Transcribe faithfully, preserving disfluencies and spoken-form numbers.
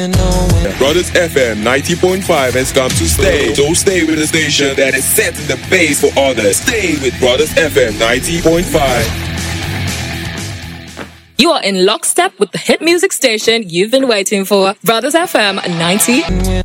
Brothers F M ninety point five has come to stay. So stay with the station that is setting the pace for others. Stay with Brothers F M ninety point five. You are in lockstep with the hit music station you've been waiting for. Brothers F M ninety.